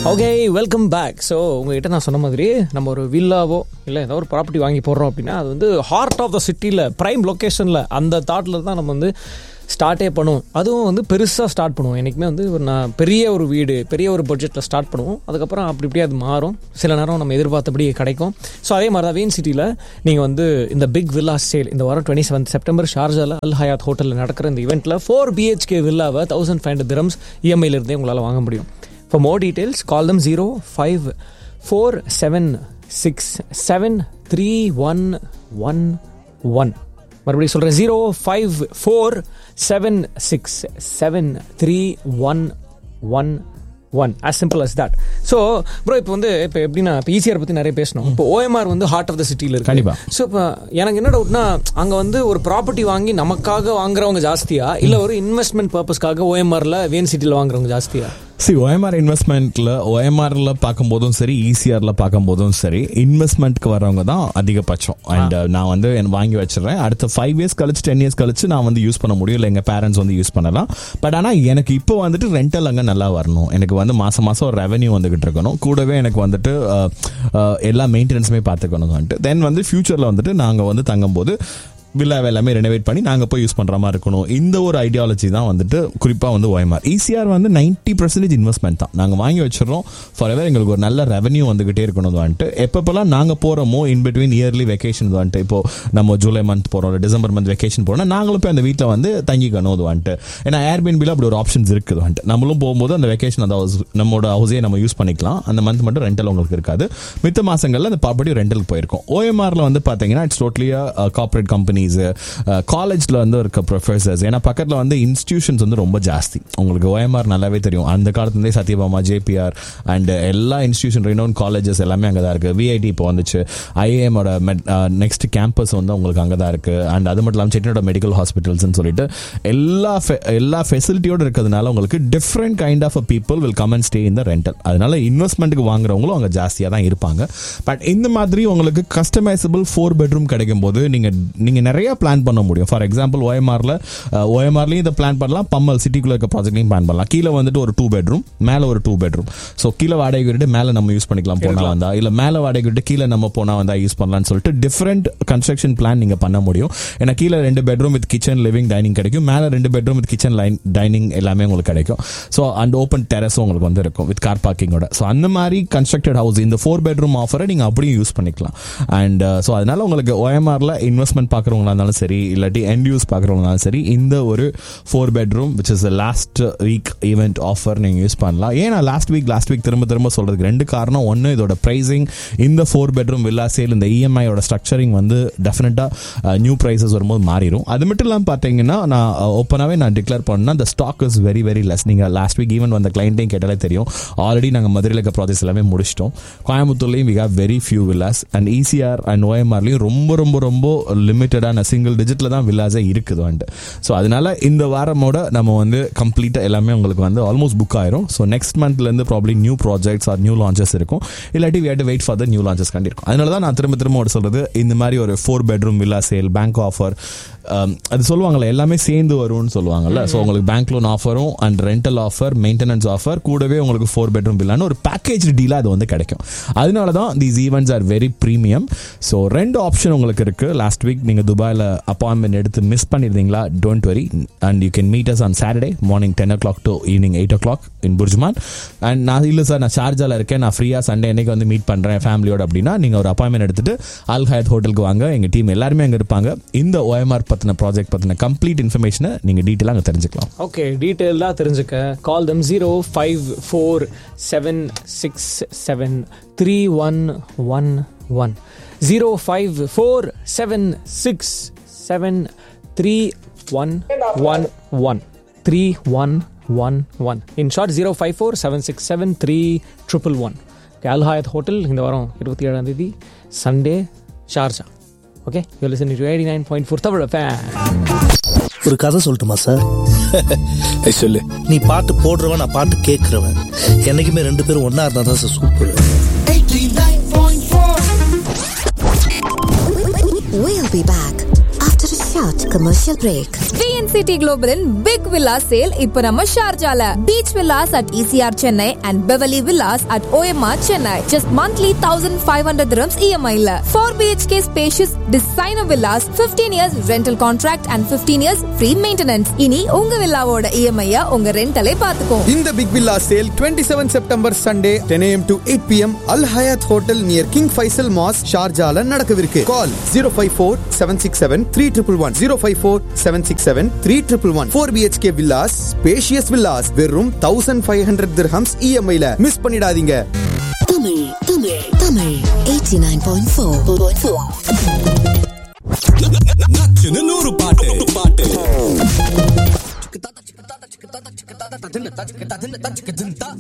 Okay, welcome back. So உங்ககிட்ட நான் சொன்ன மாதிரி நம்ம ஒரு வில்லாவோ இல்லை ஏதோ ஒரு ப்ராப்பர்ட்டி வாங்கி போடுறோம் அப்படின்னா அது வந்து ஹார்ட் ஆஃப் த சிட்டியில் ப்ரைம் லொக்கேஷனில் அந்த தாட்டில் தான் நம்ம வந்து ஸ்டார்ட்டே பண்ணுவோம். அதுவும் வந்து பெருசாக ஸ்டார்ட் பண்ணுவோம். என்றைக்குமே வந்து நான் பெரிய ஒரு வீடு பெரிய ஒரு பட்ஜெட்டில் ஸ்டார்ட் பண்ணுவோம். அதுக்கப்புறம் அப்படி இப்படியே அது மாறும். சில நேரம் நம்ம எதிர்பார்த்தபடி கிடைக்கும். ஸோ அதே மாதிரி தான் வெயின் சிட்டியில் நீங்கள் வந்து இந்த பிக் வில்லா சேல் இந்த வாரம் 27 செப்டம்பர் ஷார்ஜாவில் அல் ஹயாத் ஹோட்டலில் நடக்கிற இந்த ஈவெண்ட்டில் 4 BHK வில்லாவை 1500 dirhams EMI-லிருந்தே உங்களால் வாங்க முடியும். For more details, call them 0547673111. மறுபடியும் சொல்கிறேன், 0547673111. as simple as that. So bro இப்போ எப்படின்னா இப்போ ஈசிஆர் பற்றி நிறைய பேசணும். இப்போ OMR வந்து ஹார்ட் ஆஃப் த சிட்டியில் இருக்கு. கண்டிப்பாக. ஸோ இப்போ எனக்கு என்ன டவுட்னா, அங்கே வந்து ஒரு ப்ராப்பர்ட்டி வாங்கி நமக்காக வாங்குறவங்க ஜாஸ்தியா இல்லை ஒரு இன்வெஸ்ட்மெண்ட் பர்பஸ்க்காக OMRல வெயின் சிட்டியில் வாங்குறவங்க ஜாஸ்தியா? OMR இன்வெஸ்ட்மெண்ட்ல OMRல பார்க்கும்போதும் சரி, ECRல பார்க்கும்போதும் சரி, இன்வெஸ்ட்மெண்ட்க்கு வரவங்க தான் அதிகபட்சம். அண்ட் நான் வந்து வாங்கி வச்சிடறேன், அடுத்த 5 years கழிச்சு 10 years கழிச்சு நான் வந்து யூஸ் பண்ண முடியும், இல்லை எங்க பேரண்ட்ஸ் வந்து யூஸ் பண்ணலாம். பட் ஆனால் எனக்கு இப்போ வந்துட்டு ரெண்டல் அங்கே நல்லா வரணும், எனக்கு வந்து மாசம் மாசம் ஒரு ரெவன்யூ வந்துகிட்டு இருக்கணும், கூடவே எனக்கு வந்துட்டு எல்லா மெயின்டெனன்ஸுமே பார்த்துக்கணும். தென் வந்து ஃபியூச்சர்ல வந்துட்டு நாங்கள் வந்து தங்கும்போது வில்லாவை எல்லாமே ரெனோவேட் பண்ணி நாங்கள் போய் யூஸ் பண்ணுற மாதிரி இருக்கணும். இந்த ஒரு ஐடியாலஜி தான் வந்துட்டு குறிப்பாக வந்து OMR. ECR வந்து 90% இன்வெஸ்ட்மெண்ட் தான். நாங்கள் வாங்கி வச்சிடறோம், ஃபார் எவர் எங்களுக்கு ஒரு நல்ல ரெவன்யூ வந்துகிட்டே இருக்கணும். வந்துட்டு எப்பப்பெல்லாம் நாங்கள் போகிறோமோ இன் பிட்வீன் இயர்லி வெக்கேஷன் வந்துட்டு இப்போ நம்ம ஜூலை மந்த் போகிறோம், டிசம்பர் மந்த் வெக்கேஷன் போகிறோம், நாங்களும் போய் அந்த வீட்டில் வந்து தங்கிக்கணும். அது வந்துட்டு ஏன்னா ஏர்பிஎன்பியில் அப்படி ஒரு ஆப்ஷன்ஸ் இருக்குது. வந்துட்டு நம்மளும் போகும்போது அந்த வெக்கேஷன் அந்த நம்மளோட ஹவுஸே நம்ம யூஸ் பண்ணிக்கலாம். அந்த மந்த் மட்டும் ரெண்டல் உங்களுக்கு இருக்காது. மித்த மாதங்களில் அந்த ப்ராப்பர்ட்டி ரெண்டலுக்கு போயிருக்கோம். OMRல வந்து பார்த்தீங்கன்னா இட்ஸ் டோட்டலியா கார்பரேட் கம்பெனி, காலேஜ்ல வந்து இருக்க ப்ரொஃபசர்ஸ், ஏன்னா பக்கத்தில் வந்து இன்ஸ்டிடியூஷன்ஸ் வந்து ரொம்ப ஜாஸ்தி. உங்களுக்கு OMR நல்லாவே தெரியும். அந்த காலத்துலேருந்தே சத்யபாமா, JPR அண்ட் எல்லா இன்ஸ்டிடியூஷன் ரெனோன் காலேஜஸ் எல்லாமே அங்கே தான் இருக்கு. VIT இப்போ வந்துச்சு, IIM நெக்ஸ்ட் கேம்பஸ் வந்து உங்களுக்கு அங்கே தான் இருக்கு. அண்ட் அது மட்டும் இல்லாமல் செட்டிநாடு மெடிக்கல் ஹாஸ்பிட்டல்ஸ் சொல்லிட்டு எல்லா ஃபெசிலிட்டியோடு இருக்கிறதுனால உங்களுக்கு different kind of people will come and stay in the rental. அதனால இன்வெஸ்ட்மெண்ட்டுக்கு வாங்குறவங்களும் அங்கே ஜாஸ்தியாக தான் இருப்பாங்க. பட் இந்த மாதிரி உங்களுக்கு கஸ்டமைசபிள் 4 bedroom கிடைக்கும் போது நீங்க நிறைய பிளான் பண்ண முடியும். ஃபார் எக்ஸாம்பிள் OMRலயும் இதை பிளான் பண்ணலாம், பம்மல் சிட்டிக்குள்ள இருக்க ப்ராஜெக்ட்லையும் பிளான் பண்ணலாம். கீழே வந்துட்டு ஒரு 2 bedroom, மேலே ஒரு 2 bedroom. ஸோ கீழே வாடகை விட்டு மேலே நம்ம யூஸ் பண்ணிக்கலாம் போனா வந்தா, இல்லை மேலே வாடகை விட்டு கீழே நம்ம போனா வந்தா யூஸ் பண்ணலாம்னு சொல்லிட்டு டிஃப்ரெண்ட் கன்ஸ்ட்ரக்ஷன் பிளான் நீங்க பண்ண முடியும். ஏன்னா கீழே 2 bedroom with kitchen, living, dining கிடைக்கும், மேலே 2 bedroom வித் கிச்சன், டைனிங் எல்லாமே உங்களுக்கு கிடைக்கும். ஸோ அண்ட் ஓப்பன் டெரஸும் உங்களுக்கு வந்து இருக்கும் வித் கார் பார்க்கிங்கோட. ஸோ அந்த மாதிரி கன்ஸ்ட்ரக்டட் ஹவுஸ் இந்த 4 bedroom ஆஃபரை நீங்க அப்படியும் யூஸ் பண்ணிக்கலாம். அண்ட் ஸோ அதனால உங்களுக்கு OMRல இன்வெஸ்ட்மெண்ட் பார்க்குறவங்களா இருந்தாலும் சரி, இல்லாட்டி எண்ட் யூஸ் பார்க்குறவங்களாலும் சரி, இந்த ஒரு 4 bedroom which is the last week event offer நீங்க யூஸ் பண்ணலாம். ஏன்னா லாஸ்ட் வீக் திரும்ப சொல்றதுக்கு 2 காரணம். ஒன்று, இதோட பிரைசிங், இந்த 4 bedroom வில்லா சேல் இந்த EMI-யோட ஸ்ட்ரக்சரிங் வந்து டெஃபினட்டா நியூ பிரைசஸ் வரும்போது மாறிடும். அது மட்டும் இல்லாமல் பார்த்தீங்கன்னா நான் ஓப்பனாகவே டிக்ளேர் பண்ணேன், the stock is very very less. நீங்க லாஸ்ட் வீக் ஈவென்ட் வந்த கிளைண்ட்டையும் கேட்டாலே தெரியும், ஆல்ரெடி நாங்கள் மதுரையில் இருக்க ப்ராஜெக்ட்ஸ் எல்லாமே முடிச்சிட்டோம். கோயம்புத்தூர்லையும் we have very few villas and ECR and OMRலையும் ரொம்ப லிமிட்டடான சிங்கிள் டிஜிட்ல தான் வில்லாஸே இருக்குது வந்து. ஸோ அதனால இந்த வாரமோட நம்ம வந்து கம்ப்ளீட்டா எல்லாமே உங்களுக்கு வந்து ஆல்மோஸ்ட் புக் ஆயிரும். So next மந்த்லேருந்து probably new projects R new launches இருக்கும், இல்லாட்டி we have to wait for the new launches கண்டிருக்கும். அதனால தான் நான் திரும்ப சொல்றது, இந்த மாதிரி ஒரு 4 bedroom villa sale, bank offer, அது சொல்லுவாங்கல்ல எல்லாமே சேர்ந்து வரும்னு சொல்லுவாங்கல்ல. ஸோ உங்களுக்கு பேங்க் லோன் ஆஃபரும் and rental offer, maintenance offer, கூடவே உங்களுக்கு 4 bedroom வில்லான்னு ஒரு பேக்கேஜ் டீலா அது வந்து கிடைக்கும். அதனால தான் these events are very premium. So 2 option உங்களுக்கு இருக்கு. லாஸ்ட் வீக் நீங்க துபாயில் அப்பாயின்மெண்ட் எடுத்து miss பண்ணிருந்தீங்களா, don't worry, and you can meet us on Saturday morning 10 o'clock to evening 8 o'clock in BurJuman. And நான் இல்லை சார் நான் ஷார்ஜால இருக்கேன், நான் ஃப்ரீயா சண்டே அன்னைக்கு வந்து மீட் பண்றேன் ஃபேமிலியோட அப்படின்னா நீங்க ஒரு அப்பாயின்மெண்ட் எடுத்துட்டு அல் ஹயாத் ஹோட்டலுக்கு வாங்க. எங்க டீம் எல்லாருமே அங்க இருப்பாங்க. இந்த OMR பத்தின ப்ராஜெக்ட் பத்தின கம்ப்ளீட் இன்ஃபர்மேஷனை நீங்க டீட்டெயிலாக அங்கே தெரிஞ்சுக்கலாம். ஓகே, டீட்டெயிலாக தெரிஞ்சுக்க கால் தம் 0547673111 0547673111. In short 0547673111. Al Hyatt hotel இந்த வாரம் 27ஆம் தேதி Sunday Sharjah. Okay, you listen to 89.4 Tamil FM. ஒரு கதை சொல்லட்டுமா சார்? சொல்லு. நீ பாட்டு போடுறவன், நான் பாட்டு கேட்கிறவன், என்னைக்குமே 2 பேரும் ஒன்னா இருந்தா தான் sir super. 89.4. We'll be back after a Short commercial break. VNCT Global in Big Villa Sale இப்ப நம்ம ஷார்ஜால. Beach Villas at ECR Chennai and Beverly Villas at OMR Chennai. Just monthly 1,500 dirhams EMI ல. 4 BHK spacious designer villas, 15 years rental contract and 15 years free maintenance. இனி உங்க வில்லாவோட EMI-ய உங்க ரெண்டலை பாத்துக்கோ. இந்த Big Villa Sale 27 September Sunday 10 AM to 8 PM Al Hayat Hotel near King Faisal Mosque ஷார்ஜால நடக்கவிருக்கு. Call 054-767-3111 054-767-3111. 4 BHK villas, spacious villas, வெறும் 1,500 dirhams EMI ல. Miss பண்ணிடாதீங்க. Tamil 89.4.